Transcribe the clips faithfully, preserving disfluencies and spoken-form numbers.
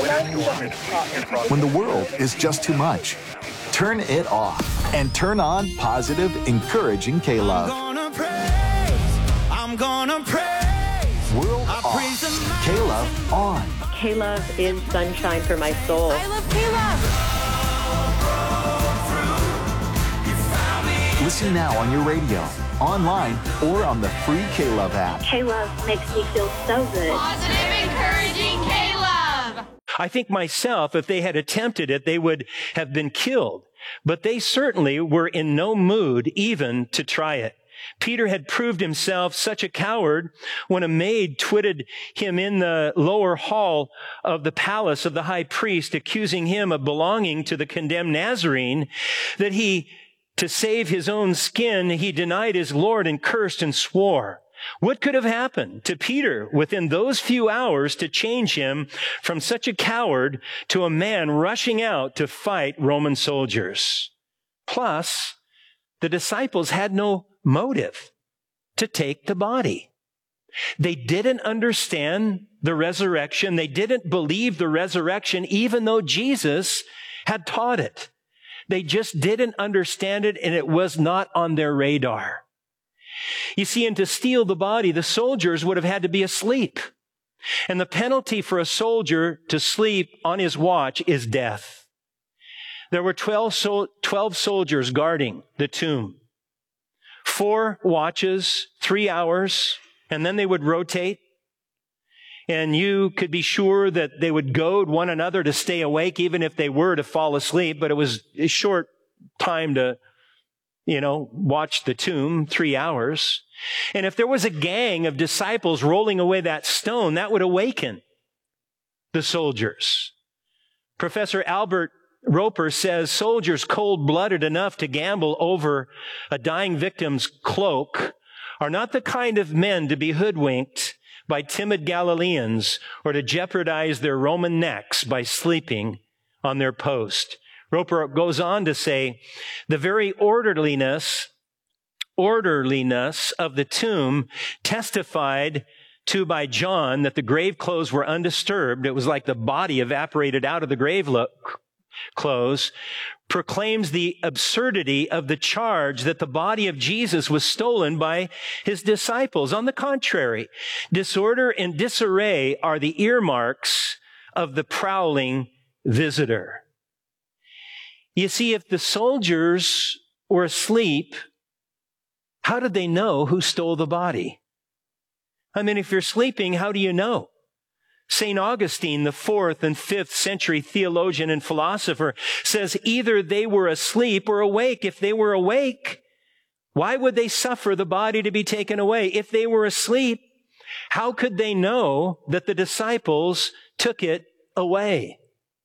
When the world is just too much, turn it off and turn on positive, encouraging K-Love. I'm gonna praise, I'm gonna praise. World off, K-Love on. K-Love is sunshine for my soul. I love K-Love. Listen now on your radio, online, or on the free K-Love app. K-Love makes me feel so good. Positive, encouraging K-Love. I think myself, if they had attempted it, they would have been killed. But they certainly were in no mood even to try it. Peter had proved himself such a coward when a maid twitted him in the lower hall of the palace of the high priest, accusing him of belonging to the condemned Nazarene, that he, to save his own skin, he denied his Lord and cursed and swore. What could have happened to Peter within those few hours to change him from such a coward to a man rushing out to fight Roman soldiers? Plus, the disciples had no motive to take the body. They didn't understand the resurrection. They didn't believe the resurrection, even though Jesus had taught it. They just didn't understand it, and it was not on their radar. You see, and to steal the body, the soldiers would have had to be asleep. And the penalty for a soldier to sleep on his watch is death. There were twelve, sol- twelve soldiers guarding the tomb. Four watches, three hours, and then they would rotate. And you could be sure that they would goad one another to stay awake, even if they were to fall asleep. But it was a short time to, you know, watch the tomb, three hours. And if there was a gang of disciples rolling away that stone, that would awaken the soldiers. Professor Albert Roper says soldiers cold-blooded enough to gamble over a dying victim's cloak are not the kind of men to be hoodwinked by timid Galileans or to jeopardize their Roman necks by sleeping on their post. Roper goes on to say, the very orderliness, orderliness of the tomb testified to by John that the grave clothes were undisturbed. It was like the body evaporated out of the grave lo- clothes, proclaims the absurdity of the charge that the body of Jesus was stolen by his disciples. On the contrary, disorder and disarray are the earmarks of the prowling visitor. You see, if the soldiers were asleep, how did they know who stole the body? I mean, if you're sleeping, how do you know? Saint Augustine, the fourth and fifth century theologian and philosopher, says either they were asleep or awake. If they were awake, why would they suffer the body to be taken away? If they were asleep, how could they know that the disciples took it away?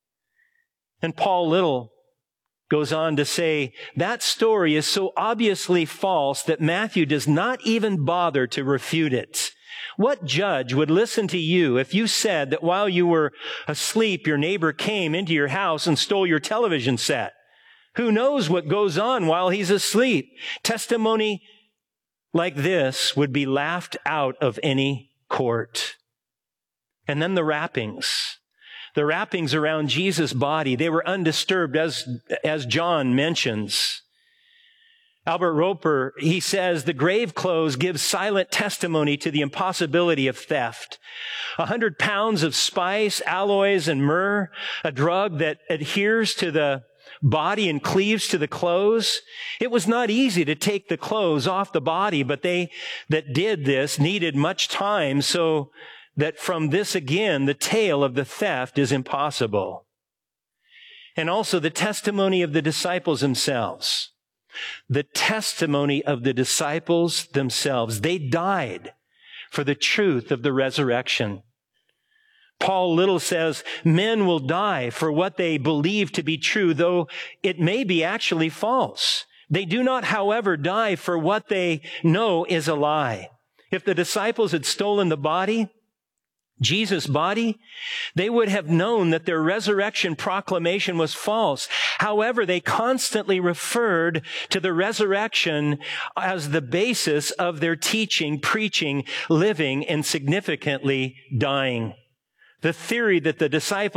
And Paul Little goes on to say, that story is so obviously false that Matthew does not even bother to refute it. What judge would listen to you if you said that while you were asleep, your neighbor came into your house and stole your television set? Who knows what goes on while he's asleep? Testimony like this would be laughed out of any court. And then the wrappings. The wrappings around Jesus' body, they were undisturbed, as, as John mentions. Albert Roper, he says, the grave clothes give silent testimony to the impossibility of theft. A hundred pounds of spice, alloys, and myrrh, a drug that adheres to the body and cleaves to the clothes. It was not easy to take the clothes off the body, but they that did this needed much time, so that from this again, the tale of the theft is impossible. And also the testimony of the disciples themselves. The testimony of the disciples themselves. They died for the truth of the resurrection. Paul Little says, men will die for what they believe to be true, though it may be actually false. They do not, however, die for what they know is a lie. If the disciples had stolen the body, Jesus' body, they would have known that their resurrection proclamation was false. However, they constantly referred to the resurrection as the basis of their teaching, preaching, living, and significantly dying. The theory that the disciples